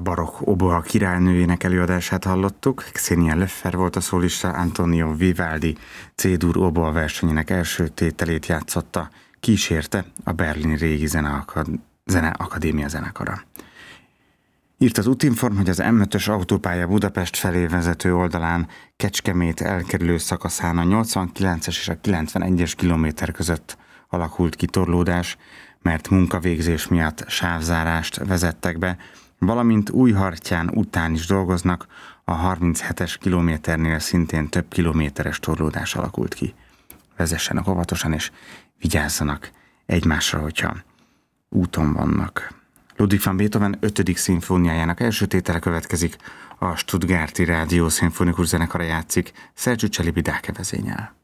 barokk oboa királynőjének előadását hallottuk. Xenia Löffer volt a szólista, Antonio Vivaldi C-dur oboa versenyének első tételét játszotta, kísérte a Berlini Régi Zeneakadémia zenekara. Írt az Útinform, hogy az M5-ös autópálya Budapest felé vezető oldalán Kecskemét elkerülő szakaszán a 89-es és a 91-es kilométer között alakult ki torlódás, mert munkavégzés miatt sávzárást vezettek be, valamint Újhartyán után is dolgoznak, a 37-es kilométernél szintén több kilométeres torlódás alakult ki. Vezessenek óvatosan és vigyázzanak egymásra, hogyha úton vannak. Ludwig van Beethoven 5. szimfóniájának első tétele következik, a Stuttgarti Rádió Szimfonikus Zenekara játszik Sergiu Celibi vezényel.